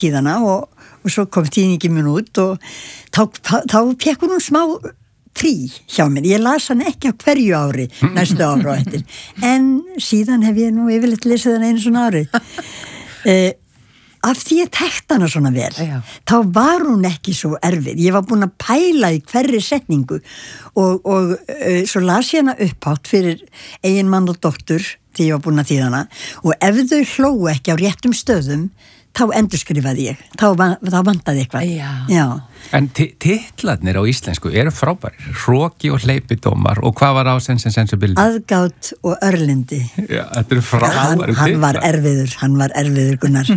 tíðana og svo kom þýðingin minn út og þá fekk hún smá frí hjá mér. Ég las hann ekki á hverju ári næstu ára og eftir. En síðan hef ég nú yfirleitt lesið hann einu svona ári. Af því ég tekst hana svona vel, þá var hún ekki svo erfið. Ég var búin að pæla í hverri setningu og svo las ég hana upphátt fyrir eiginmann og dóttur því ég var búin að þýða hana og ef þau hlógu ekki á réttum stöðum, þá endurskrifaði ég. Þá vantaði eitthvað. Já. En titlarnir á íslensku eru frábærir. Hroki og hleypidómar og hvað var á Sensibility? Aðgát og örlindi. Já, þetta eru frábærir titlar. Hann var erfiður Gunnar.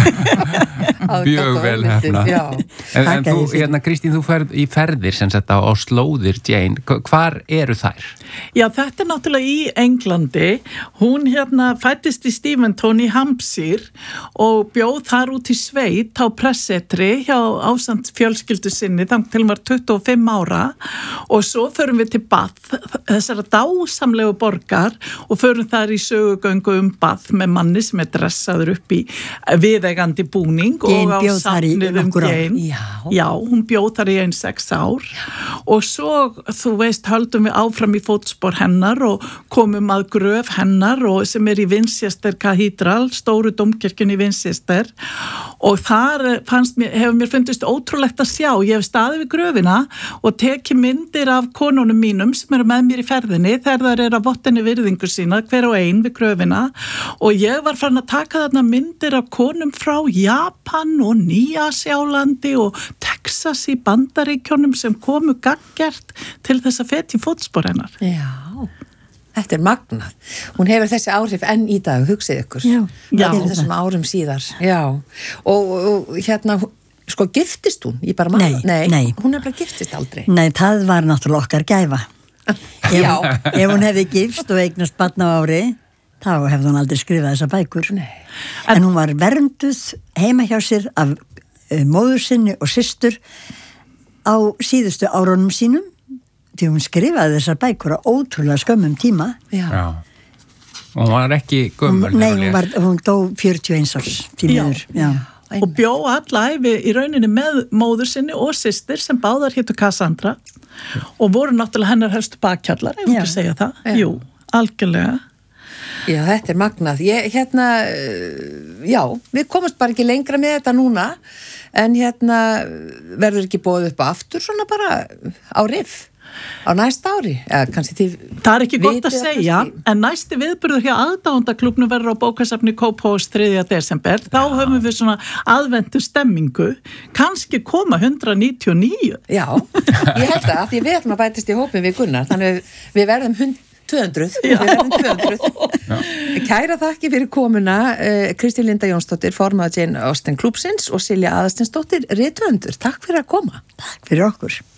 Mjög vel hérna. En þú, Kristín, þú ferð í ferðir sem sagt á slóðir Jane. Hvar eru þær? Já, þetta er náttúrulega í Englandi. Hún fæddist í Steventon í Hampshire og bjóð þar út í sveit á pressetri hjá ásamt fjölskyldu sinni þannig til hún var 25 ára og svo förum við til Bath, þessara dásamlegu borgar og förum þar í sögugöngu Bath með manni sem er dressaður upp í viðeigandi búning og á safnið Jane. Já, hún bjóð þar í 6 ár og svo, þú veist, höldum við áfram í fótspor hennar og komum að gröf hennar og sem er í Winchester Cathedral, stóru dómkirkjunni í Winchester og þar hefur mér fundist ótrúlegt að sjá. Ég hef staðið við gröfina og tekið myndir af konunum mínum sem eru með mér í ferðinni þegar þær eru að vottinni virðingu sína, hver og ein við gröfina og ég var farin að taka þarna myndir af konum frá Japan og Nýja-Sjálandi og Texas í Bandaríkjunum sem komu gaggjart til þess að feta í fótspor hennar. Já. Þetta er magnað. Hún hefur þessi áhrif enn í dag, hugsið ykkur. Já. Þessum árum síðar. Já. Og sko giftist hún? Nei. Hún bara giftist aldrei. Nei, það var náttúrulega okkar gæfa. Ef hún hefði gifst og eignast barn á ári, þá hefði hún aldrei skrifað þessa bækur. Nei. En hún var vernduð heima hjá sér af móður sinni og systur á síðustu árunum sínum. Því hún skrifaði þessar bækur á ótrúlega skömmum tíma. Já. Og hún var ekki gömul. Nei, hún dó 41 árs tímiður. Já. Og bjó alla ævi í rauninni með móður sinni og systir sem báðar hétu Cassandra og voru náttúrulega hennar helstu bakkjallar, ef þú ekki segja það. Jú, algjörlega. Já, þetta er magnað. Við komumst bara ekki lengra með þetta núna, en verður ekki boðið upp á aftur svona bara á riff á næsta ári, eða kannski það er ekki gott að segja, en næsti viðburður hjá aðdáendaklúbbnum verður á bókasafni Kópavogs 3. desember, þá höfum við svona aðventu stemmingu, kannski koma 199. Já, ég held að því við ætlum að bætast í hópin við Gunnar, þannig við verðum 200. Kæra þakki fyrir komuna Kristín Linda Jónsdóttir, formaður Jane Austen klúbbsins og Silja Aðarsteinsdóttir, rithöfundur. Takk fyrir að koma. Takk fyrir okkur.